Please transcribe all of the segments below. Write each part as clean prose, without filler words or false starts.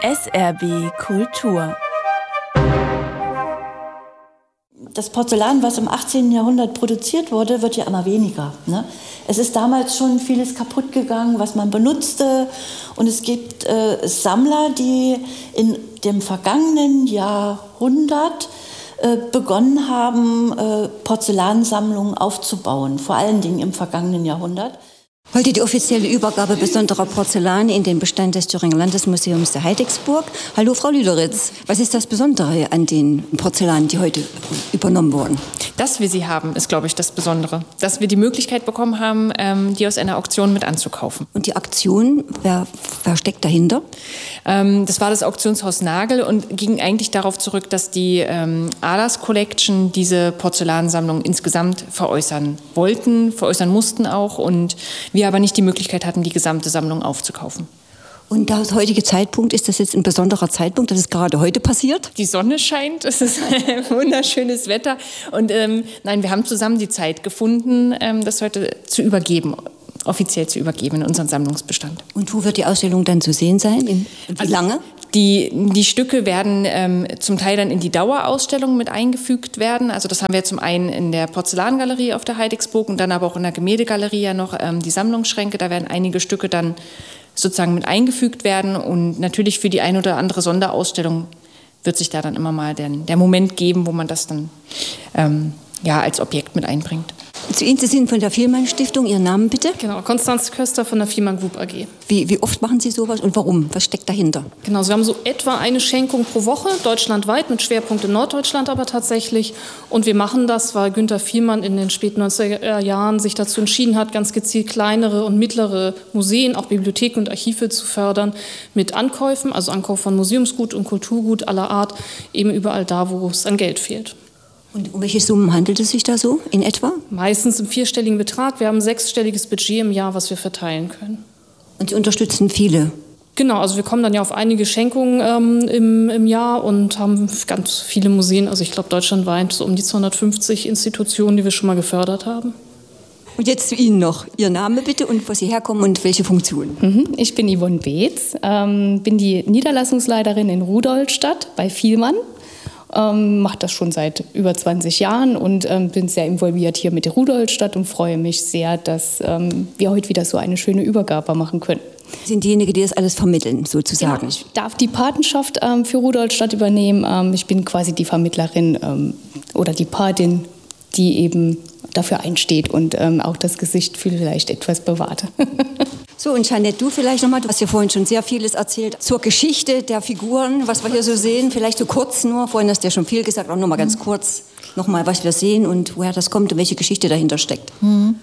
SRB Kultur. Das Porzellan, was im 18. Jahrhundert produziert wurde, wird ja immer weniger. Ne? Es ist damals schon vieles kaputt gegangen, was man benutzte. Und es gibt Sammler, die in dem vergangenen Jahrhundert begonnen haben, Porzellansammlungen aufzubauen. Vor allen Dingen im vergangenen Jahrhundert. Heute die offizielle Übergabe besonderer Porzellan in den Bestand des Thüringer Landesmuseums der Heidecksburg. Hallo Frau Lüderitz, was ist das Besondere an den Porzellanen, die heute übernommen wurden? Dass wir sie haben, ist, glaube ich, das Besondere. Dass wir die Möglichkeit bekommen haben, die aus einer Auktion mit anzukaufen. Und die Auktion, wer steckt dahinter? Das war das Auktionshaus Nagel und ging eigentlich darauf zurück, dass die Ahlers Collection diese Porzellansammlung insgesamt veräußern mussten auch. Und wir aber nicht die Möglichkeit hatten, die gesamte Sammlung aufzukaufen. Und der heutige Zeitpunkt, ist das jetzt ein besonderer Zeitpunkt, dass es gerade heute passiert? Die Sonne scheint, es ist wunderschönes Wetter. Und nein, wir haben zusammen die Zeit gefunden, das heute zu übergeben, offiziell zu übergeben in unseren Sammlungsbestand. Und wo wird die Ausstellung dann zu sehen sein? Wie lange? Die Stücke werden zum Teil dann in die Dauerausstellung mit eingefügt werden. Also das haben wir zum einen in der Porzellangalerie auf der Heidecksburg und dann aber auch in der Gemäldegalerie ja noch die Sammlungsschränke. Da werden einige Stücke dann sozusagen mit eingefügt werden. Und natürlich für die eine oder andere Sonderausstellung wird sich da dann immer mal der Moment geben, wo man das dann als Objekt mit einbringt. Zu Ihnen, Sie sind von der Vielmann-Stiftung. Ihren Namen bitte? Genau, Konstanze Köster von der Vielmann Group AG. Wie oft machen Sie sowas und warum? Was steckt dahinter? Genau, wir haben so etwa eine Schenkung pro Woche, deutschlandweit, mit Schwerpunkt in Norddeutschland aber tatsächlich. Und wir machen das, weil Günter Vielmann in den späten 90er Jahren sich dazu entschieden hat, ganz gezielt kleinere und mittlere Museen, auch Bibliotheken und Archive zu fördern mit Ankäufen, also Ankauf von Museumsgut und Kulturgut aller Art, eben überall da, wo es an Geld fehlt. Und um welche Summen handelt es sich da so in etwa? Meistens im vierstelligen Betrag. Wir haben ein sechsstelliges Budget im Jahr, was wir verteilen können. Und Sie unterstützen viele? Genau, also wir kommen dann ja auf einige Schenkungen im Jahr und haben ganz viele Museen, also ich glaube deutschlandweit so um die 250 Institutionen, die wir schon mal gefördert haben. Und jetzt zu Ihnen noch. Ihr Name bitte und wo Sie herkommen und welche Funktion? Ich bin Yvonne Beetz, bin die Niederlassungsleiterin in Rudolstadt bei Vielmann. Mache das schon seit über 20 Jahren und bin sehr involviert hier mit der Rudolstadt und freue mich sehr, dass wir heute wieder so eine schöne Übergabe machen können. Sie sind diejenigen, die das alles vermitteln, sozusagen? Genau, ich darf die Patenschaft für Rudolstadt übernehmen. Ich bin quasi die Vermittlerin oder die Patin, die eben dafür einsteht und auch das Gesicht vielleicht etwas bewahrt. So, und Jeanette, du vielleicht nochmal, du hast ja vorhin schon sehr vieles erzählt zur Geschichte der Figuren, was wir hier so sehen, vielleicht so kurz nur, vorhin hast du ja schon viel gesagt, auch nochmal ganz kurz, nochmal, was wir sehen und woher das kommt und welche Geschichte dahinter steckt.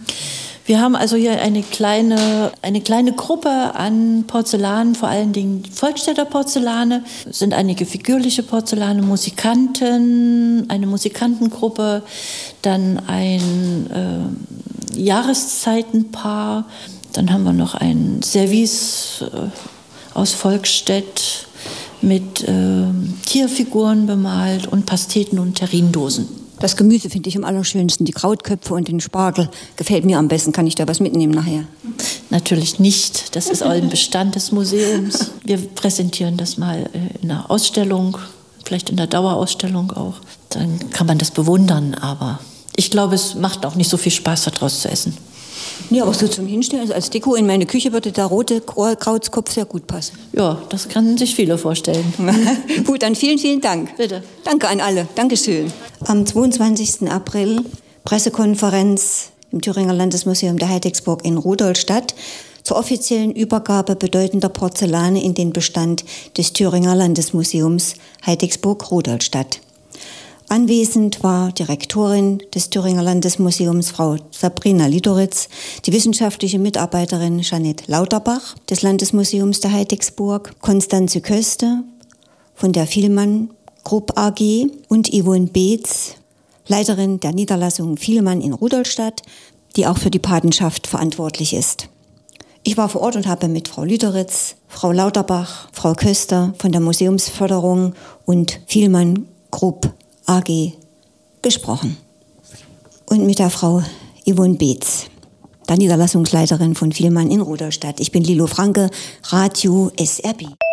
Wir haben also hier eine kleine Gruppe an Porzellan, vor allen Dingen Volkstädter Porzellane. Es sind einige figürliche Porzellane, Musikanten, eine Musikantengruppe, dann ein Jahreszeitenpaar. Dann haben wir noch ein Service aus Volkstedt mit Tierfiguren bemalt und Pasteten und Terrinedosen. Das Gemüse finde ich am allerschönsten, die Krautköpfe und den Spargel. Gefällt mir am besten, kann ich da was mitnehmen nachher? Natürlich nicht, das ist auch im Bestand des Museums. Wir präsentieren das mal in einer Ausstellung, vielleicht in der Dauerausstellung auch. Dann kann man das bewundern, aber ich glaube, es macht auch nicht so viel Spaß, daraus zu essen. Ja, aber so zum Hinstellen, also als Deko in meine Küche würde der rote Krautskopf sehr gut passen. Ja, das können sich viele vorstellen. Gut, dann vielen, vielen Dank. Bitte. Danke an alle. Dankeschön. Am 22. April Pressekonferenz im Thüringer Landesmuseum der Heidecksburg in Rudolstadt zur offiziellen Übergabe bedeutender Porzellane in den Bestand des Thüringer Landesmuseums Heidecksburg-Rudolstadt. Anwesend war die Rektorin des Thüringer Landesmuseums, Frau Sabrina Lüderitz, die wissenschaftliche Mitarbeiterin Jeanette Lauterbach des Landesmuseums der Heidecksburg, Konstanze Köster von der Vielmann Group AG und Yvonne Beetz, Leiterin der Niederlassung Vielmann in Rudolstadt, die auch für die Patenschaft verantwortlich ist. Ich war vor Ort und habe mit Frau Lüderitz, Frau Lauterbach, Frau Köster von der Museumsförderung und Vielmann Group AG gesprochen. Und mit der Frau Yvonne Beetz, der Niederlassungsleiterin von Vielmann in Rudolstadt. Ich bin Lilo Franke, Radio SRB.